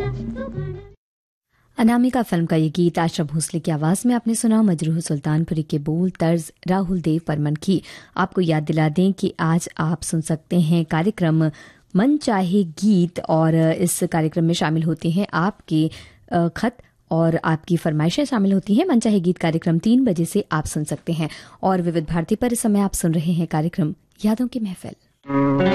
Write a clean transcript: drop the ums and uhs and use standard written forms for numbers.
Anamika film का ये गीत आशा भोसले की आवाज में आपने सुना। मजरूह सुल्तानपुरी के बोल तर्ज राहुल देव बर्मन की। आपको याद दिला दें कि आज आप सुन सकते हैं कार्यक्रम मन चाहे गीत, और इस कार्यक्रम में शामिल होते हैं आपके खत और आपकी फरमाइशें शामिल होती हैं। मन चाहे गीत कार्यक्रम 3 बजे से आप सुन सकते हैं। और विविध भारती पर इस समय आप सुन रहे हैं कार्यक्रम यादों की महफिल।